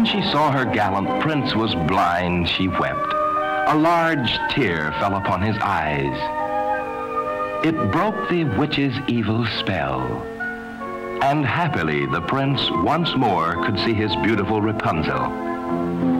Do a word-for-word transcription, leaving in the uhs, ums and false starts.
she saw her gallant prince was blind, she wept. A large tear fell upon his eyes. It broke the witch's evil spell, and happily the prince once more could see his beautiful Rapunzel.